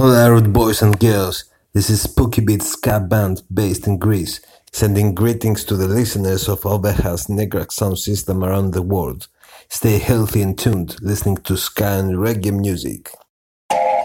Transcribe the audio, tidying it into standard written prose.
Hola rude boys and girls, this is Spooky Beat Ska Band based in Greece, sending greetings to the listeners of Ovejas Negrak sound system around the world. Stay healthy and tuned, listening to ska and reggae music.